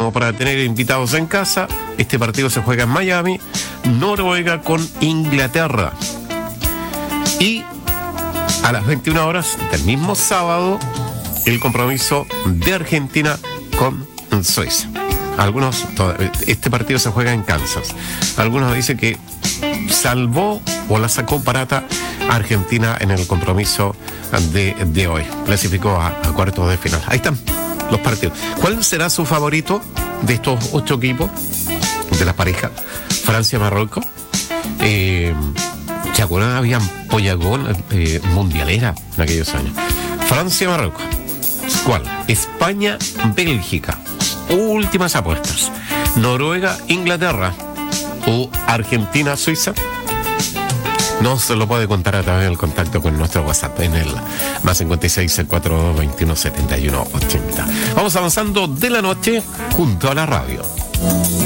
como para tener invitados en casa. Este partido se juega en Miami. Noruega con Inglaterra. Y a las 21 horas del mismo sábado, el compromiso de Argentina con Suiza. Este partido se juega en Kansas. Algunos dicen que salvó o la sacó barata Argentina en el compromiso de hoy. Clasificó a cuartos de final. Ahí están los partidos. ¿Cuál será su favorito de estos 8 equipos de la pareja? Francia-Marruecos. ¿Se acuerdan? Había pollagón mundialera en aquellos años. Francia-Marruecos. ¿Cuál? España-Bélgica. Últimas apuestas. Noruega-Inglaterra. O Argentina-Suiza. No se lo puede contar a través del contacto con nuestro WhatsApp en el más 56 el 421 71 80. Vamos avanzando de la noche junto a la radio.